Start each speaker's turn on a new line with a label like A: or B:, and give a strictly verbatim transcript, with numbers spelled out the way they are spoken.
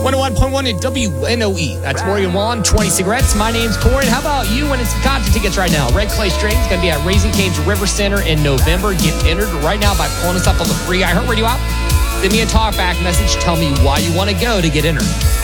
A: one oh one point one at W N O E. That's Morgan Wallen, twenty cigarettes. My name's Corey. How about you winning some concert tickets right now? Red Clay Strings is going to be at Raising Cane's River Center in November. Get entered right now by pulling us up on the free iHeartRadio app. Send me a talkback message. Tell me why you want to go to get entered.